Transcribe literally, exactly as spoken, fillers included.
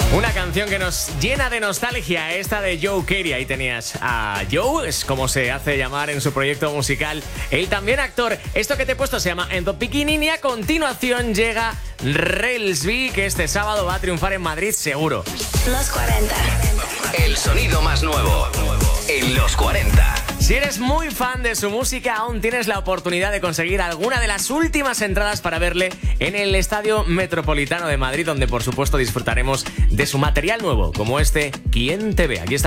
Una canción que nos llena de nostalgia, esta de Joe Carey. Ahí tenías a Joe, es como se hace llamar en su proyecto musical. Él también actor. Esto que te he puesto se llama En the Beginning y a continuación llega Relsby, que este sábado va a triunfar en Madrid seguro. Los cuarenta. El sonido más nuevo en Los cuarenta. Si eres muy fan de su música, aún tienes la oportunidad de conseguir alguna de las últimas entradas para verle en el Estadio Metropolitano de Madrid, donde por supuesto disfrutaremos de su material nuevo, como este ¿Quién te ve? Aquí está.